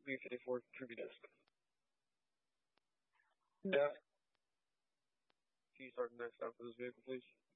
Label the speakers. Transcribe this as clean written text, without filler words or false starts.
Speaker 1: B-54 trivia disc.
Speaker 2: Yeah.
Speaker 1: Can you start the next stop for this vehicle, please?